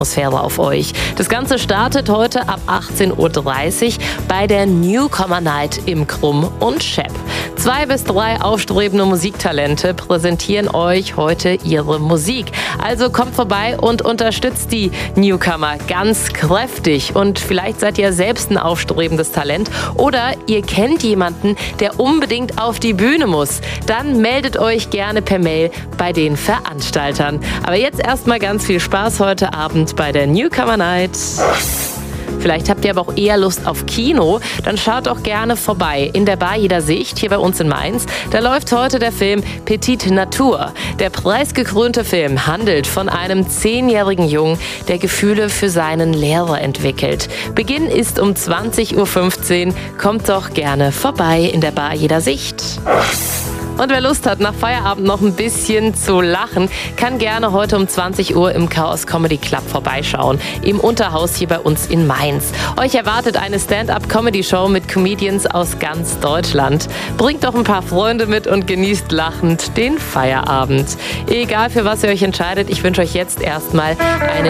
Atmosphäre auf euch. Das Ganze startet heute ab 18:30 Uhr bei der Newcomer Night im Krumm und Schepp. 2 bis 3 aufstrebende Musiktalente präsentieren euch heute ihre Musik. Also kommt vorbei und unterstützt die Newcomer ganz kräftig. Und vielleicht seid ihr selbst ein aufstrebendes Talent oder ihr kennt jemanden, der unbedingt auf die Bühne muss. Dann meldet euch gerne per Mail bei den Veranstaltern. Aber jetzt erstmal ganz viel Spaß heute Abend bei der Newcomer Night. Vielleicht habt ihr aber auch eher Lust auf Kino, dann schaut doch gerne vorbei in der Bar Jeder Sicht, hier bei uns in Mainz. Da läuft heute der Film Petite Natur. Der preisgekrönte Film handelt von einem 10-jährigen Jungen, der Gefühle für seinen Lehrer entwickelt. Beginn ist um 20:15 Uhr. Kommt doch gerne vorbei in der Bar Jeder Sicht. Und wer Lust hat, nach Feierabend noch ein bisschen zu lachen, kann gerne heute um 20 Uhr im Chaos Comedy Club vorbeischauen. Im Unterhaus hier bei uns in Mainz. Euch erwartet eine Stand-up-Comedy-Show mit Comedians aus ganz Deutschland. Bringt doch ein paar Freunde mit und genießt lachend den Feierabend. Egal für was ihr euch entscheidet, ich wünsche euch jetzt erstmal einen